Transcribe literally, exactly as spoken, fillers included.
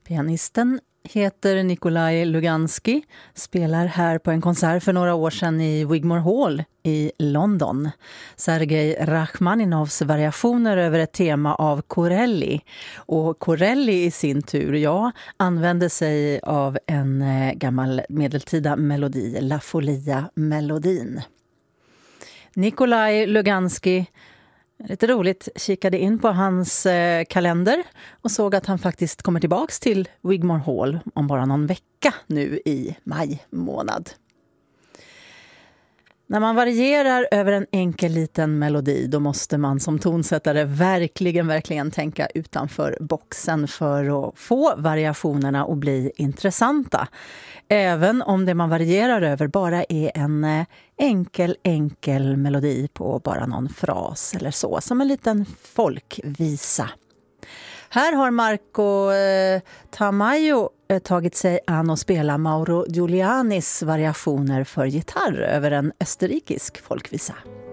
Pianisten heter Nikolaj Luganski, spelar här på en konsert för några år sedan i Wigmore Hall i London. Sergej Rachmaninovs variationer över ett tema av Corelli. Och Corelli i sin tur, ja, använde sig av en gammal medeltida melodi, La Folia-melodin. Nikolaj Luganski, lite roligt, kikade in på hans eh, kalender och såg att han faktiskt kommer tillbaks till Wigmore Hall om bara någon vecka nu i maj månad. När man varierar över en enkel liten melodi, då måste man som tonsättare verkligen, verkligen tänka utanför boxen för att få variationerna att bli intressanta. Även om det man varierar över bara är en enkel, enkel melodi på bara någon fras eller så, som en liten folkvisa. Här har Marco eh, Tamayo eh, tagit sig an och spela Mauro Giulianis variationer för gitarr över en österrikisk folkvisa.